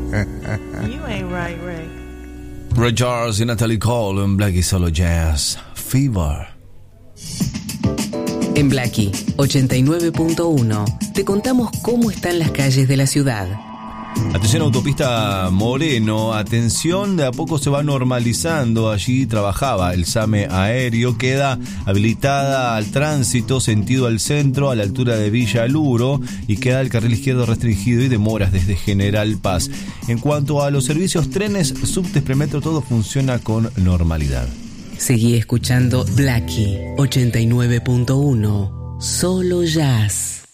You ain't right, Ray. Ray Charles y Natalie Cole en Blackie Solo Jazz. Fever. En Blackie 89.1 te contamos cómo están las calles de la ciudad. Atención, autopista Moreno, atención, de a poco se va normalizando. Allí trabajaba el SAME aéreo, queda habilitada al tránsito sentido al centro a la altura de Villa Luro y queda el carril izquierdo restringido y demoras desde General Paz. En cuanto a los servicios, trenes, subtes, premetro, todo funciona con normalidad. Seguí escuchando Blackie 89.1, solo jazz.